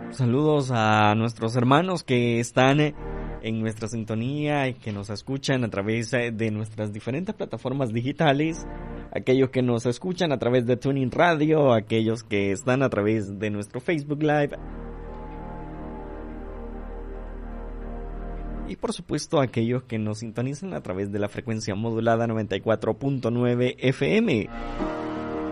Saludos a nuestros hermanos que están en nuestra sintonía y que nos escuchan a través de nuestras diferentes plataformas digitales, aquellos que nos escuchan a través de Tuning Radio, aquellos que están a través de nuestro Facebook Live y por supuesto aquellos que nos sintonizan a través de la frecuencia modulada 94.9 FM.